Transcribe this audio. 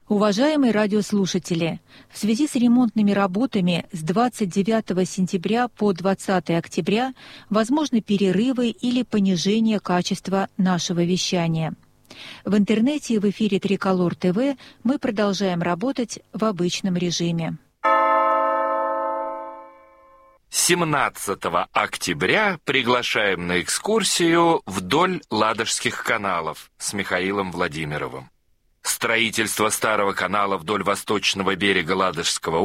Уважаемые радиослушатели, в связи с ремонтными работами с 29 сентября по 20 октября возможны перерывы или понижение качества нашего вещания. В интернете и в эфире Триколор ТВ мы продолжаем работать в обычном режиме. 17 октября приглашаем на экскурсию вдоль Ладожских каналов с Михаилом Владимировым. Строительство старого канала вдоль восточного берега Ладожского